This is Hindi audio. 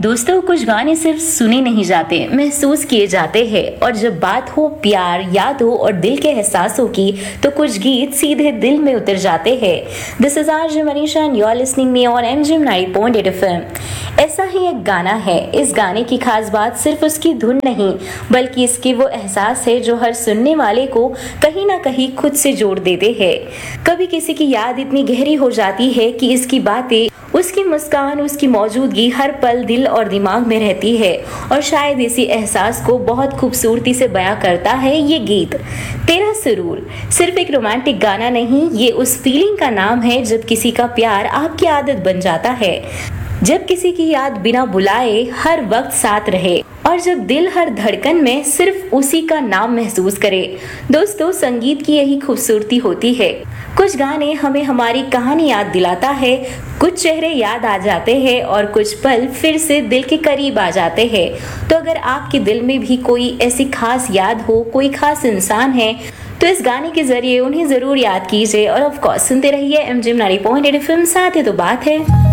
दोस्तों, कुछ गाने सिर्फ सुने नहीं जाते, महसूस किए जाते हैं। और जब बात हो प्यार, यादों और दिल के एहसासों की, तो कुछ गीत सीधे दिल में उतर जाते हैं। This is RJ Manisha and you are listening me on MGM 90.8 FM। ऐसा ही एक गाना है। इस गाने की खास बात सिर्फ उसकी धुन नहीं, बल्कि इसकी वो एहसास है जो हर सुनने वाले को कहीं ना कहीं खुद से जोड़ देते हैं। कभी किसी की याद इतनी गहरी हो जाती है कि इसकी बातें, उसकी मुस्कान, उसकी मौजूदगी हर पल दिल और दिमाग में रहती है। और शायद इसी एहसास को बहुत खूबसूरती से बयां करता है ये गीत। तेरा सुरूर सिर्फ एक रोमांटिक गाना नहीं, ये उस फीलिंग का नाम है जब किसी का प्यार आपकी आदत बन जाता है, जब किसी की याद बिना बुलाए हर वक्त साथ रहे, और जब दिल हर धड़कन में सिर्फ उसी का नाम महसूस करे। दोस्तों, संगीत की यही खूबसूरती होती है। कुछ गाने हमें हमारी कहानी याद दिलाता है, कुछ चेहरे याद आ जाते हैं और कुछ पल फिर से दिल के करीब आ जाते हैं। तो अगर आपके दिल में भी कोई ऐसी खास याद हो, कोई खास इंसान है, तो इस गाने के जरिए उन्हें जरूर याद कीजिए। और ऑफ कोर्स सुनते रहिए एमजीएम 90.8 FM। साथ ही तो बात है।